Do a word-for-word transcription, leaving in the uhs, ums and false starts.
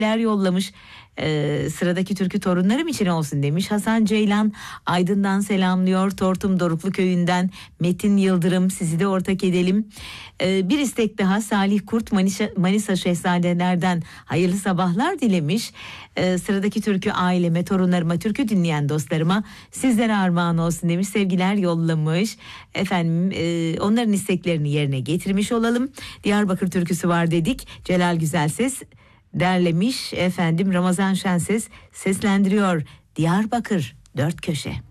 yollamış. Ee, sıradaki türkü torunlarım için olsun demiş. Hasan Ceylan Aydın'dan selamlıyor. Tortum Doruklu köyünden Metin Yıldırım, sizi de ortak edelim. Ee, bir istek daha, Salih Kurt Manisa, Manisa Şehzadelerden hayırlı sabahlar dilemiş. Ee, sıradaki türkü aileme, torunlarıma, türkü dinleyen dostlarıma, sizlere armağan olsun demiş. Sevgiler yollamış. Efendim e, onların isteklerini yerine getirmiş olalım. Diyarbakır türküsü var dedik. Celal Güzelses derlemiş, efendim Ramazan Şenses seslendiriyor. Diyarbakır dört köşe.